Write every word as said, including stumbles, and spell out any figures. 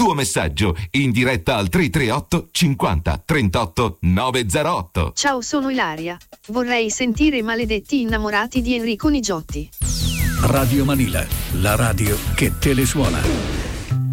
tuo messaggio in diretta al tre tre otto cinquanta trentotto novecentotto. Ciao, sono Ilaria. Vorrei sentire Maledetti innamorati di Enrico Nigiotti. Radio Manila, la radio che te le suona.